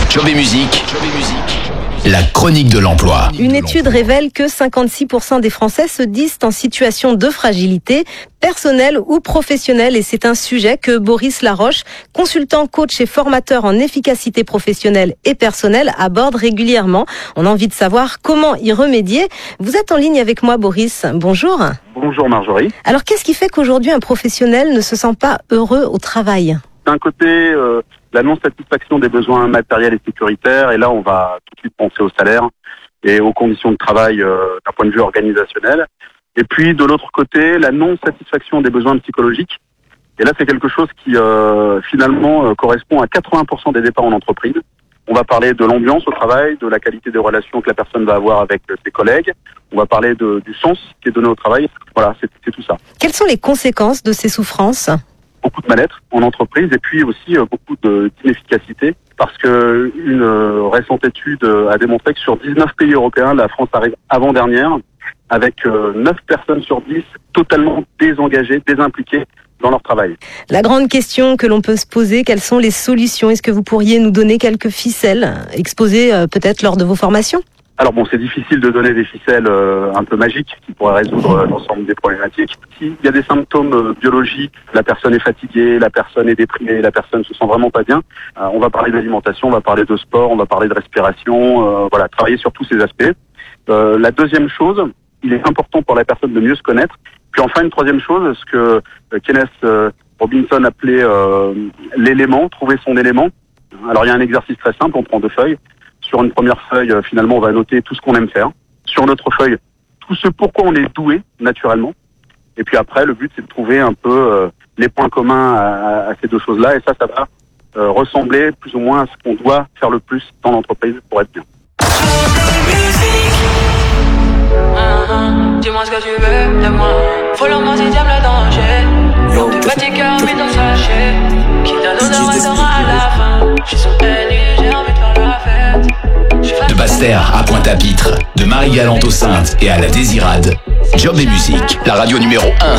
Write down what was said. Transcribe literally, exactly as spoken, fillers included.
Job et musique, la chronique de l'emploi. Une étude révèle que cinquante-six pour cent des Français se disent en situation de fragilité, personnelle ou professionnelle. Et c'est un sujet que Boris Laroche, consultant, coach et formateur en efficacité professionnelle et personnelle, aborde régulièrement. On a envie de savoir comment y remédier. Vous êtes en ligne avec moi, Boris. Bonjour. Bonjour Marjorie. Alors, qu'est-ce qui fait qu'aujourd'hui un professionnel ne se sent pas heureux au travail ? D'un côté, euh, la non-satisfaction des besoins matériels et sécuritaires, et là on va tout de suite penser au salaire et aux conditions de travail euh, d'un point de vue organisationnel. Et puis de l'autre côté, la non-satisfaction des besoins psychologiques. Et là c'est quelque chose qui euh, finalement euh, correspond à quatre-vingts pour cent des départs en entreprise. On va parler de l'ambiance au travail, de la qualité des relations que la personne va avoir avec ses collègues. On va parler de, du sens qui est donné au travail. Voilà, c'est, c'est tout ça. Quelles sont les conséquences de ces souffrances ? Beaucoup de mal-être en entreprise et puis aussi euh, beaucoup de, d'inefficacité parce que une euh, récente étude euh, a démontré que sur dix-neuf pays européens, la France arrive avant-dernière avec euh, neuf personnes sur dix totalement désengagées, désimpliquées dans leur travail. La grande question que l'on peut se poser, quelles sont les solutions ? Est-ce que vous pourriez nous donner quelques ficelles exposées euh, peut-être lors de vos formations ? Alors bon, c'est difficile de donner des ficelles euh, un peu magiques qui pourraient résoudre euh, l'ensemble des problématiques. S'il y a des symptômes euh, biologiques, la personne est fatiguée, la personne est déprimée, la personne se sent vraiment pas bien, euh, on va parler d'alimentation, on va parler de sport, on va parler de respiration, euh, voilà, travailler sur tous ces aspects. Euh, la deuxième chose, il est important pour la personne de mieux se connaître. Puis enfin, une troisième chose, ce que euh, Kenneth euh, Robinson appelait euh, l'élément, trouver son élément. Alors il y a un exercice très simple, on prend deux feuilles. Sur une première feuille, finalement, on va noter tout ce qu'on aime faire. Sur notre feuille, tout ce pourquoi on est doué, naturellement. Et puis après, le but, c'est de trouver un peu euh, les points communs à, à ces deux choses-là. Et ça, ça va euh, ressembler plus ou moins à ce qu'on doit faire le plus dans l'entreprise pour être bien. Uh-huh. Dis-moi ce que tu veux de moi. Follow-moi si t'aimes le danger. Yo, de petit cœur, mais dans sachet. Qui donne l'honneur restera à la fin. Je suis sur tes nuits, j'ai envie de faire la fête. De Basse-Terre à Pointe-à-Pitre, de Marie-Galante aux Saintes et à la Désirade, Job et musique, la radio numéro un